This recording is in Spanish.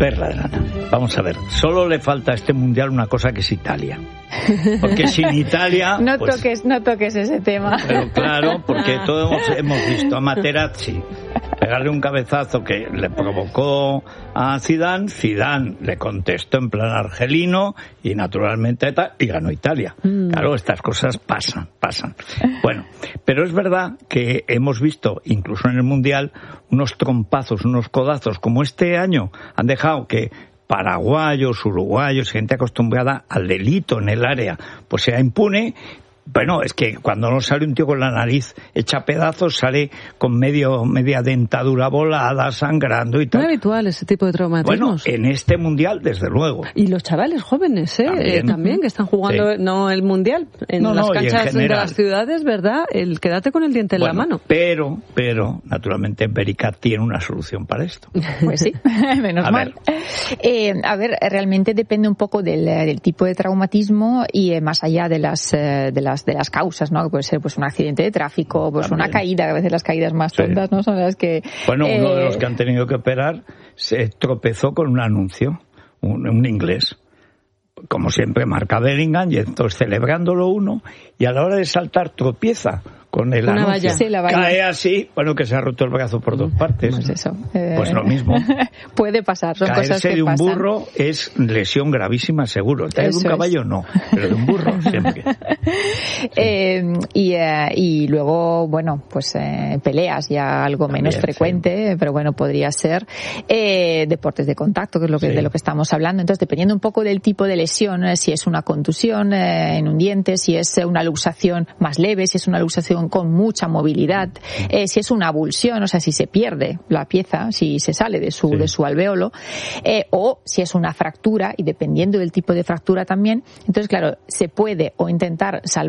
Perla de lana. Vamos a ver, solo le falta a este mundial una cosa que es Italia. Porque sin Italia... No toques ese tema. Pero claro, porque todos hemos visto a Materazzi pegarle un cabezazo que le provocó a Zidane le contestó en plan argelino y naturalmente y ganó Italia. Claro, estas cosas pasan. Bueno, pero es verdad que hemos visto, incluso en el Mundial, unos trompazos, unos codazos, como este año han dejado que paraguayos, uruguayos, gente acostumbrada al delito en el área, pues sea impune. Bueno, es que cuando no sale un tío con la nariz hecha pedazos, sale con media dentadura volada, sangrando y tal. Muy habitual ese tipo de traumatismos. Bueno, en este mundial, desde luego. Y los chavales jóvenes, también que están jugando, sí. No el mundial, en las canchas de las ciudades, ¿verdad? El quédate con el diente en la mano. Pero, naturalmente, Vericat tiene una solución para esto. Pues sí, menos mal. A ver, realmente depende un poco del tipo de traumatismo y más allá de las causas, ¿no? Que puede ser pues un accidente de tráfico, pues también una caída, que a veces las caídas más tontas, ¿no? Son las que... Bueno, uno de los que han tenido que operar se tropezó con un anuncio, un inglés, como siempre marca Bellingham, y entonces celebrándolo uno, y a la hora de saltar tropieza con el anuncio. Valla. Sí, la valla. Cae así, bueno, que se ha roto el brazo por dos partes. Pues eso. Pues lo mismo. Puede pasar, son caerse cosas que de un pasan. burro es lesión gravísima, seguro. Caer de un caballo no, pero de un burro siempre. Y luego, bueno, pues peleas ya algo también, menos frecuente, sí. Pero bueno, podría ser deportes de contacto, que es de lo que estamos hablando. Entonces, dependiendo un poco del tipo de lesión, si es una contusión en un diente, si es una luxación más leve, si es una luxación con mucha movilidad, si es una avulsión, o sea, si se pierde la pieza, si se sale de su alvéolo, o si es una fractura, y dependiendo del tipo de fractura también, entonces claro, se puede o intentar salvar